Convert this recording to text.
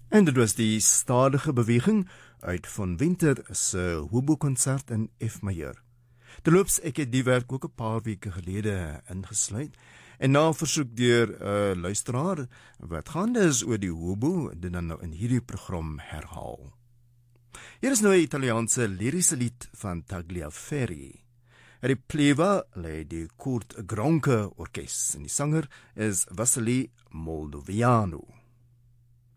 En dit was die stadige beweging uit Von Winter se hobo-konsert in F majeur. Terloops, ek het die werk ook 'n paar weke gelede ingesluit. En na versoek deur 'n luisteraar wat gaande is oor die hobo, dit dan nou in hierdie program herhaal. Hier is nou 'n Italiaanse liriese lied van Tagliaferri. Ripleva lei die Kurt Gronke Orkest en die sanger is Vassili Moldovianu.